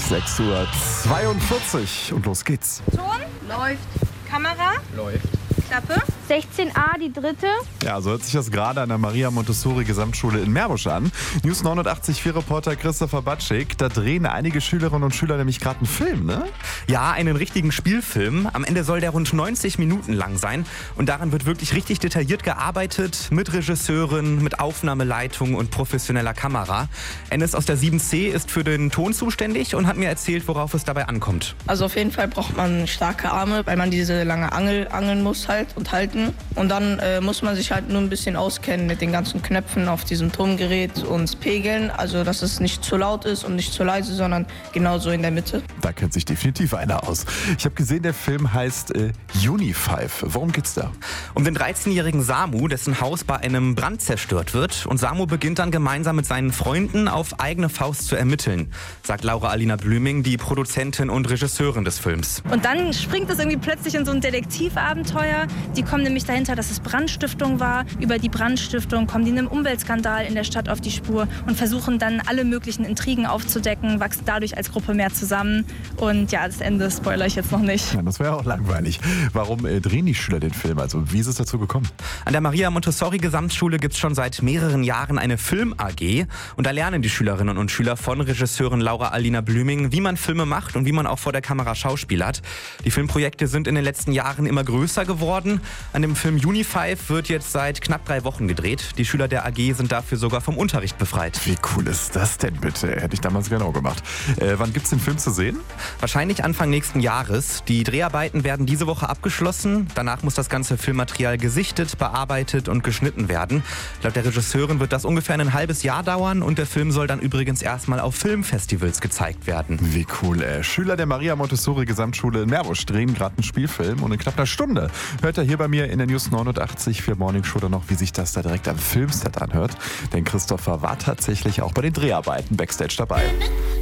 6:42 Uhr und los geht's. Ton? Läuft. Kamera? Läuft. Klappe? 16a, die dritte. Ja, so hört sich das gerade an der Maria Montessori Gesamtschule in Meerbusch an. News 89.4 Reporter Christopher Batschik. Da drehen einige Schülerinnen und Schüler nämlich gerade einen Film, ne? Ja, einen richtigen Spielfilm. Am Ende soll der rund 90 Minuten lang sein. Und daran wird wirklich richtig detailliert gearbeitet. Mit Regisseurin, mit Aufnahmeleitung und professioneller Kamera. Ennis aus der 7C ist für den Ton zuständig und hat mir erzählt, worauf es dabei ankommt. Also auf jeden Fall braucht man starke Arme, weil man diese lange Angel angeln muss halt und halten. Und dann muss man sich halt nur ein bisschen auskennen mit den ganzen Knöpfen auf diesem Tongerät und pegeln. Also dass es nicht zu laut ist und nicht zu leise, sondern genauso in der Mitte. Da kennt sich definitiv einer aus. Ich habe gesehen, der Film heißt Uni5. Worum geht's da? Um den 13-jährigen Samu, dessen Haus bei einem Brand zerstört wird. Und Samu beginnt dann gemeinsam mit seinen Freunden auf eigene Faust zu ermitteln, sagt Laura Alina Blüming, die Produzentin und Regisseurin des Films. Und dann springt es irgendwie plötzlich in so ein Detektivabenteuer. Die kommen nämlich dahinter, dass es Brandstiftung war. Über die Brandstiftung kommen die einem Umweltskandal in der Stadt auf die Spur und versuchen dann alle möglichen Intrigen aufzudecken, wachsen dadurch als Gruppe mehr zusammen. Und ja, das Ende spoilere ich jetzt noch nicht. Ja, das wäre auch langweilig. Warum drehen die Schüler den Film? Also wie ist es dazu gekommen? An der Maria Montessori Gesamtschule gibt es schon seit mehreren Jahren eine Film-AG. Und da lernen die Schülerinnen und Schüler von Regisseurin Laura Alina Blüming, wie man Filme macht und wie man auch vor der Kamera schauspielert. Die Filmprojekte sind in den letzten Jahren immer größer geworden. An dem Film Uni5 wird jetzt seit knapp 3 Wochen gedreht. Die Schüler der AG sind dafür sogar vom Unterricht befreit. Wie cool ist das denn bitte? Hätte ich damals genau gemacht. Wann gibt's den Film zu sehen? Wahrscheinlich Anfang nächsten Jahres. Die Dreharbeiten werden diese Woche abgeschlossen. Danach muss das ganze Filmmaterial gesichtet, bearbeitet und geschnitten werden. Laut der Regisseurin wird das ungefähr ein halbes Jahr dauern und der Film soll dann übrigens erstmal auf Filmfestivals gezeigt werden. Wie cool, Schüler der Maria Montessori Gesamtschule in Meerbusch drehen gerade einen Spielfilm und in knapp einer Stunde hört er hier bei mir in der News 89 für Morning Show dann noch, wie sich das da direkt am Filmset anhört. Denn Christopher war tatsächlich auch bei den Dreharbeiten Backstage dabei.